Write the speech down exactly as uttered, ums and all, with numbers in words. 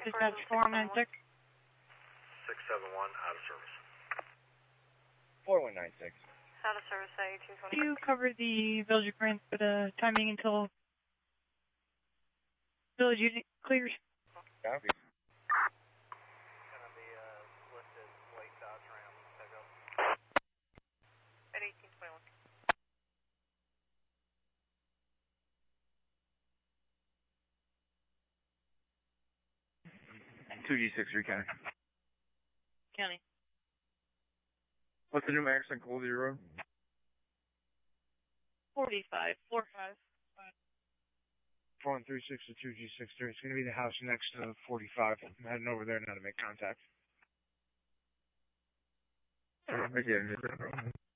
Dispatch four one nine six. six seven one, out of service. four one nine six. Out of service at eighteen twenty. Do you cover the village of Grant for the timing until village unit clears? Copy. Gonna be uh, listed late Dodge Ram pickup. At eighteen twenty-one. two G six three County. County. What's the new max on Colby Road? forty-five. four five. four one three six to two G six three. It's going to be the house next to forty-five. I'm heading over there now to make contact. Again,